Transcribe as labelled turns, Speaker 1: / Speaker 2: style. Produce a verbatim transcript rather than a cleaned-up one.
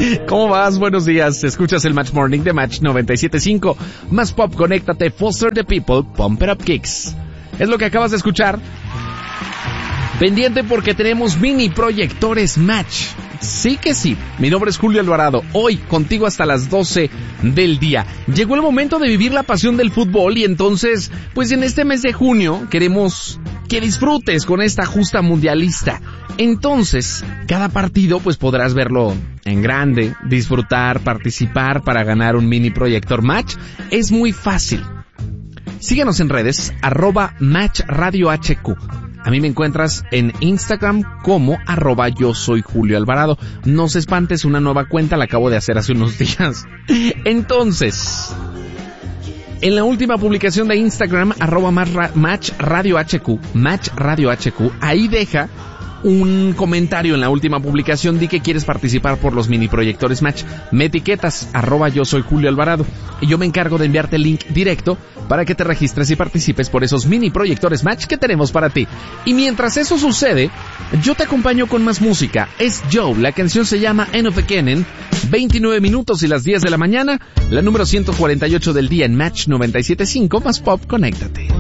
Speaker 1: ¿Cómo vas? Buenos días. Escuchas el Match Morning de Match noventa y siete punto cinco. Más pop, conéctate. Foster the People, Pump It Up Kicks. Es lo que acabas de escuchar. Pendiente porque tenemos mini proyectores Match. Sí que sí. Mi nombre es Julio Alvarado. Hoy contigo hasta las doce del día. Llegó el momento de vivir la pasión del fútbol y entonces, pues en este mes de junio queremos que disfrutes con esta justa mundialista. Entonces, cada partido pues podrás verlo en grande, disfrutar, participar para ganar un mini proyector Match. Es muy fácil. Síguenos en redes, arroba Match Radio H Q. A mí me encuentras en Instagram como arroba yo soy Julio Alvarado. No se espantes, una nueva cuenta la acabo de hacer hace unos días. Entonces, en la última publicación de Instagram, arroba Match Radio H Q, Match Radio H Q, ahí deja un comentario en la última publicación, di que quieres participar por los mini proyectores Match. Me etiquetas, arroba yo soy Julio Alvarado, y yo me encargo de enviarte el link directo para que te registres y participes por esos mini proyectores Match que tenemos para ti. Y mientras eso sucede, yo te acompaño con más música. Es Joe, la canción se llama End of a Cannon. veintinueve minutos y las diez de la mañana, la número ciento cuarenta y ocho del día en Match noventa y siete punto cinco, más pop, conéctate.